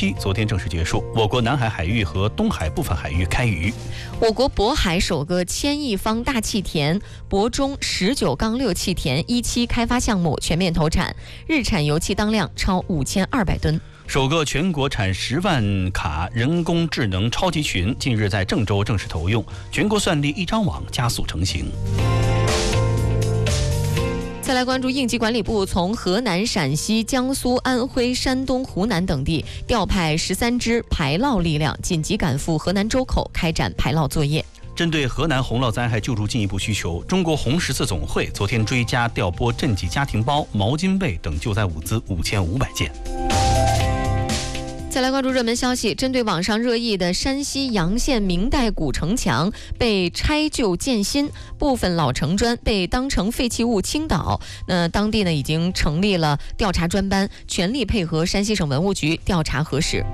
期昨天正式结束，我国南海海域和东海部分海域开渔。 我国渤海首个1000亿方大气田渤中19-6气田1期开发项目全面投产，日产油气当量超5200吨。 首个全国产10万卡人工智能超级群近日在郑州正式投用，全国算力一张网加速成型。 再来关注应急管理部从河南、陕西、江苏、安徽、山东、湖南等地调派13支排涝力量，紧急赶赴河南周口开展排涝作业。 针对河南洪涝灾害救助进一步需求，中国红十字总会昨天追加调拨赈济家庭包、毛巾被等救灾物资5500件。 再来关注热门消息，针对网上热议的山西洋县明代古城墙被拆旧建新，部分老城砖被当成废弃物倾倒，当地已经成立了调查专班，全力配合山西省文物局调查核实。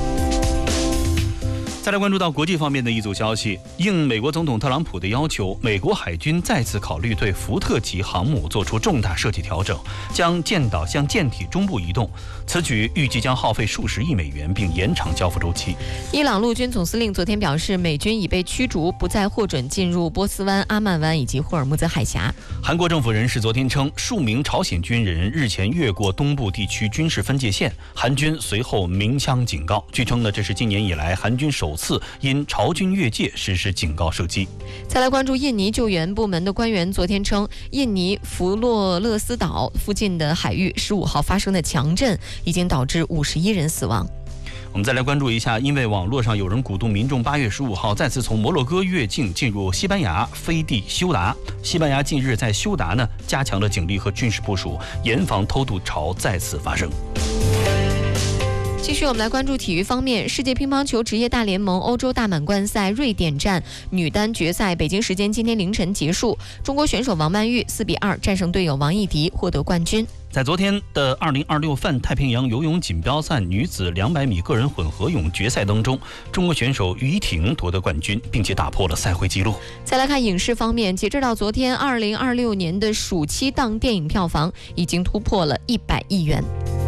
再来关注到国际方面的一组消息，应美国总统特朗普的要求，美国海军再次考虑对福特级航母做出重大设计调整，将舰岛向舰体中部移动。此举预计将耗费数十亿美元，并延长交付周期。 伊朗陆军总司令昨天表示，美军已被驱逐，不再获准进入波斯湾、阿曼湾以及霍尔木兹海峡。 韩国政府人士昨天称，数名朝鲜军人日前越过东部地区军事分界线，韩军随后鸣枪警告。据称这是今年以来韩军首次因朝军越界实施警告射击。 再来关注印尼救援部门的官员昨天称，印尼弗洛勒斯岛附近的海域15号发生的强震已经导致51人死亡。 我们再来关注一下，因为网络上有人鼓动民众8月15号再次从摩洛哥越境进入西班牙飞地休达。西班牙近日在休达加强了警力和军事部署，严防偷渡潮再次发生。 继续我们来关注体育方面，世界乒乓球职业大联盟欧洲大满贯赛瑞典站女单决赛北京时间今天凌晨结束，中国选手王曼玉4-2战胜队友王艺迪获得冠军。 在昨天的2026泛太平洋游泳锦标赛女子200米个人混合泳决赛当中，中国选手于依婷夺得冠军，并且打破了赛会纪录。 再来看影视方面，截止到昨天2026年的暑期档电影票房已经突破了100亿元。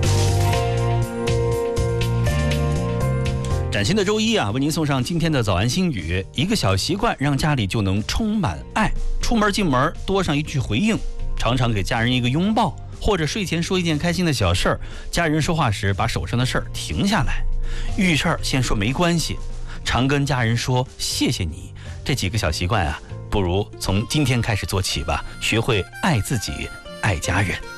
崭新的周一为您送上今天的早安心语：一个小习惯让家里就能充满爱。出门进门多上一句回应，常常给家人一个拥抱，或者睡前说一件开心的小事儿。家人说话时把手上的事儿停下来，遇事儿先说没关系，常跟家人说谢谢你。这几个小习惯不如从今天开始做起吧，学会爱自己，爱家人。